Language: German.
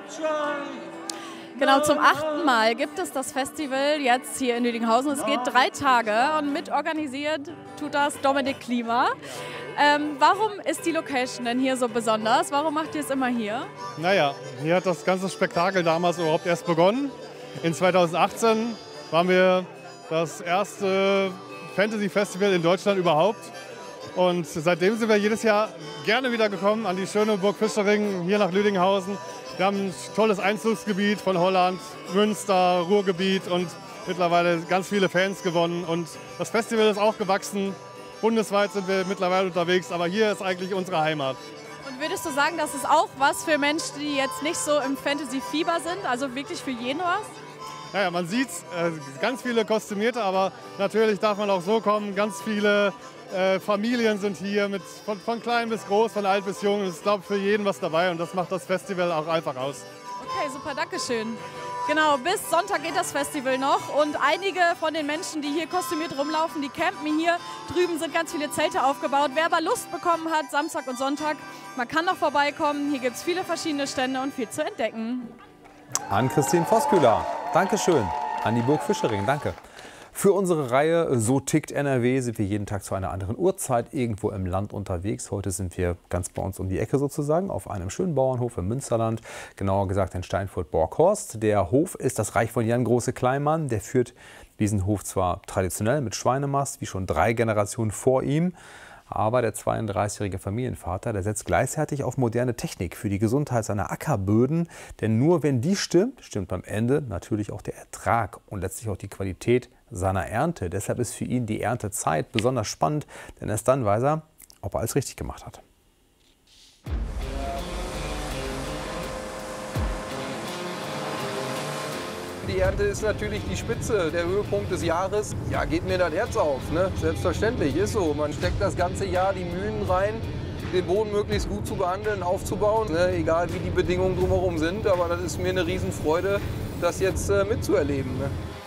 Genau, zum 8. Mal gibt es das Festival jetzt hier in Lüdinghausen. Es geht 3 Tage und mitorganisiert tut das Dominik Klima. Warum ist die Location denn hier so besonders? Warum macht ihr es immer hier? Naja, hier hat das ganze Spektakel damals überhaupt erst begonnen. In 2018 waren wir das erste Fantasy-Festival in Deutschland überhaupt. Und seitdem sind wir jedes Jahr gerne wieder gekommen an die schöne Burg Fischering hier nach Lüdinghausen. Wir haben ein tolles Einzugsgebiet von Holland, Münster, Ruhrgebiet und mittlerweile ganz viele Fans gewonnen. Und das Festival ist auch gewachsen. Bundesweit sind wir mittlerweile unterwegs, aber hier ist eigentlich unsere Heimat. Und würdest du sagen, das ist auch was für Menschen, die jetzt nicht so im Fantasy-Fieber sind? Also wirklich für jeden was? Naja, man sieht ganz viele Kostümierte, aber natürlich darf man auch so kommen. Ganz viele Familien sind hier, von klein bis groß, von alt bis jung. Es ist, glaube ich, für jeden was dabei und das macht das Festival auch einfach aus. Okay, super, danke schön. Genau, bis Sonntag geht das Festival noch und einige von den Menschen, die hier kostümiert rumlaufen, die campen hier. Drüben sind ganz viele Zelte aufgebaut. Wer aber Lust bekommen hat, Samstag und Sonntag, man kann noch vorbeikommen. Hier gibt es viele verschiedene Stände und viel zu entdecken. An Christine Voskuhler, Dankeschön. An die Burg Fischering, danke. Für unsere Reihe So tickt NRW sind wir jeden Tag zu einer anderen Uhrzeit irgendwo im Land unterwegs. Heute sind wir ganz bei uns um die Ecke sozusagen auf einem schönen Bauernhof im Münsterland, genauer gesagt in Steinfurt-Borghorst. Der Hof ist das Reich von Jan Große-Kleinmann. Der führt diesen Hof zwar traditionell mit Schweinemast, wie schon 3 Generationen vor ihm. Aber der 32-jährige Familienvater, der setzt gleichzeitig auf moderne Technik für die Gesundheit seiner Ackerböden. Denn nur wenn die stimmt, stimmt am Ende natürlich auch der Ertrag und letztlich auch die Qualität seiner Ernte. Deshalb ist für ihn die Erntezeit besonders spannend, denn erst dann weiß er, ob er alles richtig gemacht hat. Die Ernte ist natürlich die Spitze, der Höhepunkt des Jahres. Ja, geht mir das Herz auf, ne? Selbstverständlich, ist so. Man steckt das ganze Jahr die Mühen rein, den Boden möglichst gut zu behandeln, aufzubauen, ne? Egal wie die Bedingungen drumherum sind. Aber das ist mir eine Riesenfreude, das jetzt mitzuerleben. Ne?